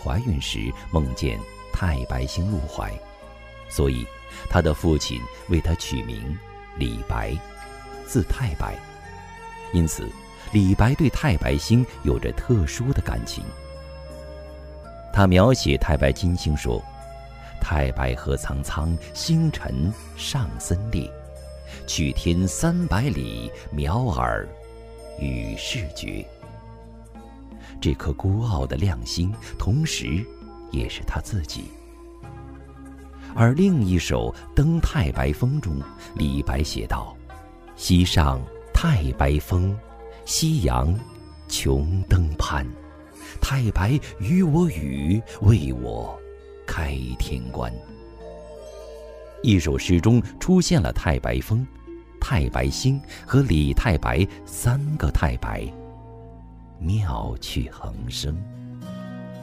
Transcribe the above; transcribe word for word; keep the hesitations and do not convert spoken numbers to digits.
怀孕时梦见太白星入怀，所以他的父亲为他取名李白，字太白。因此李白对太白星有着特殊的感情。他描写太白金星说：太白河苍苍，星辰上森列，去天三百里，渺尔与世绝。这颗孤傲的亮星，同时也是他自己。而另一首《登太白峰》中，李白写道：西上太白峰，夕阳穷登攀。太白与我语，为我开天关。一首诗中出现了太白峰、太白星和李太白三个太白，妙趣横生。